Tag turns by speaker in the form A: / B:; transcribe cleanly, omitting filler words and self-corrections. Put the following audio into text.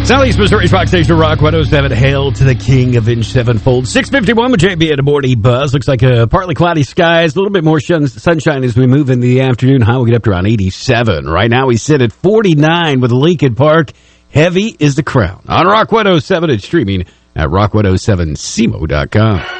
A: Southeast Missouri's Rock Station, Rock 107. Hail to the King, Avenged Sevenfold. 6:51 with JB at a morning buzz. Looks like a partly cloudy skies, a little bit more sunshine as we move into the afternoon. High will get up to around 87. Right now we sit at 49 with Lincoln Park. Heavy is the crown. On Rock 107, it's streaming at rock107cmo.com.